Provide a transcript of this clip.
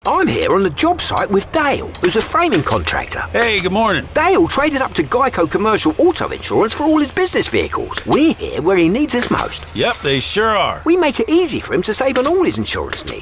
I'm here on the job site with Dale, who's a framing contractor. Hey, good morning. Dale traded up to Geico Commercial Auto Insurance for all his business vehicles. We're here where he needs us most. Yep, they sure are. We make it easy for him to save on all his insurance needs.